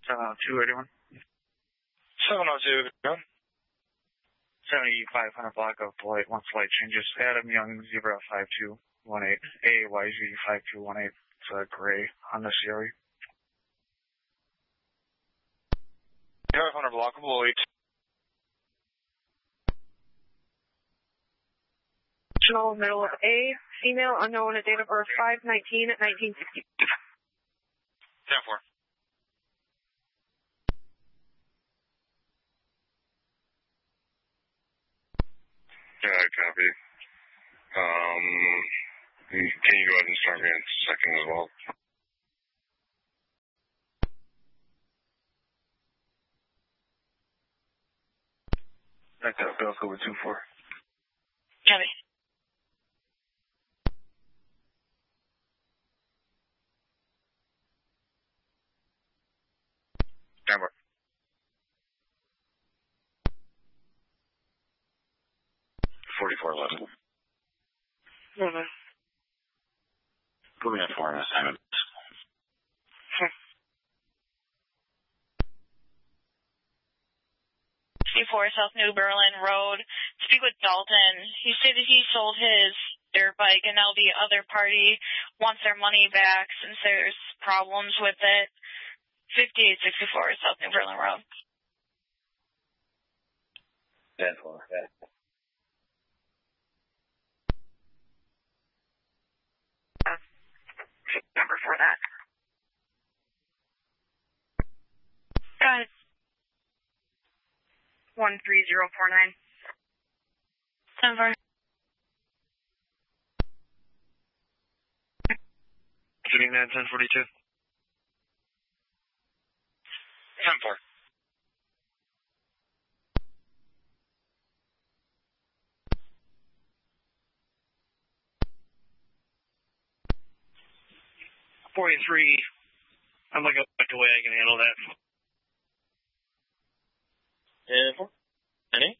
281. 702, go. 7500 block of flight, once flight changes. Adam Young, Zebra 5218, AYZ 5218. It's a gray Honda CRE. 500 block of Lloyd. Middle of A, female, unknown, at date of birth 5/19 at 1960. 10-4. Yeah, copy. Can you go ahead and start me in a second as well? Back up, Belco with 2-4. Copy. Camera. 4411. Put me at 4 on assignment. Sure. 64 South New Berlin Road. Speak with Dalton. He said that he sold his dirt bike and now the other party wants their money back since there's problems with it. 5864 South New Berlin Road. 10-4. Number for that. Go ahead. 13049. 10-4. Shooting man 1042. 10-4. I'm looking at the way I can handle that. 10-4. Any?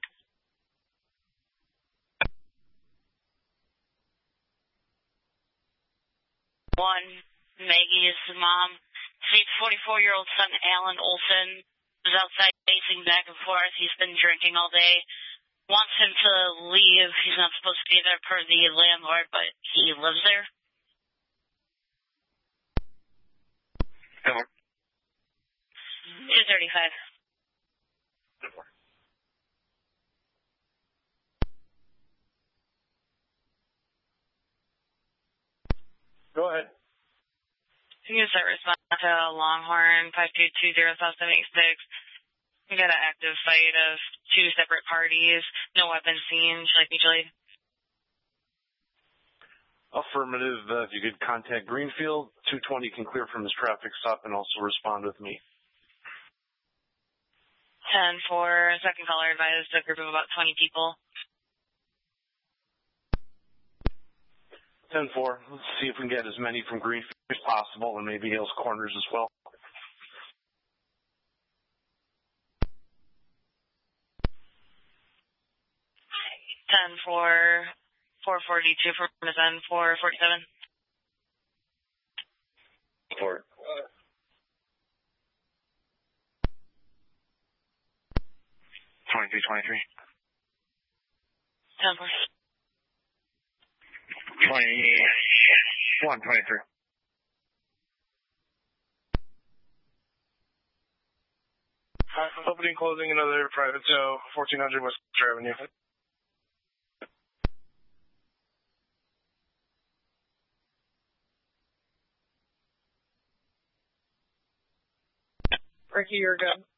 One, Maggie is the mom. His 44-year-old son, Alan Olson, was outside pacing back and forth. He's been drinking all day. Wants him to leave. He's not supposed to be there per the landlord, but he lives there. 235. Go ahead. You can start responding to Longhorn 5220 South 76. We got an active fight of two separate parties. No weapons seen. Should I be delayed? Affirmative. If you could contact Greenfield, 220 can clear from his traffic stop and also respond with me. 10-4. Second caller advised a group of about 20 people. 10-4. Let's see if we can get as many from Greenfield as possible and maybe Hales Corners as well. 10-4. 442 for Amazon, 447. 4. 2323. 10-4. 2123. Opening, closing, another private tow, 1400 West Avenue. Ricky, you're good.